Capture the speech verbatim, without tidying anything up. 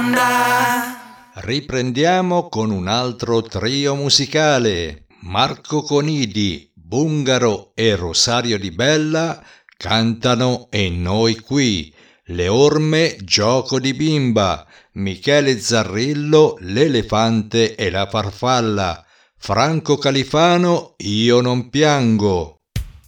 domanda. Riprendiamo con un altro trio musicale. Marco Conidi, Bungaro e Rosario Di Bella cantano E noi qui. Le Orme, Gioco di bimba. Michele Zarrillo, L'elefante e la farfalla. Franco Califano, Io non piango.